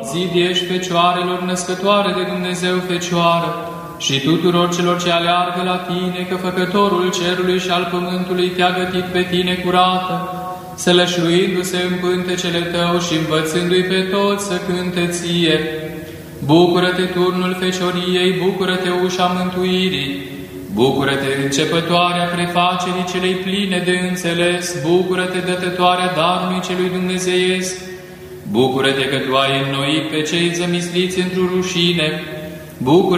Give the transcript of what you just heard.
zid ești Fecioarelor, născătoare de Dumnezeu Fecioară, și tuturor celor ce aleargă la Tine, că Făcătorul cerului și al pământului Te-a gătit pe Tine curată, sălășluindu-se în pântecele Tău și învățându-i pe toți să cânte Ție. Bucură-te, turnul fecioriei, bucură-te, ușa mântuirii, bucură-te, începătoarea prefacerii celei pline de înțeles, bucură-te, dătătoarea darului celui dumnezeiesc, bucură-te că Tu ai înnoit pe cei zămisliți într-o rușine, bucură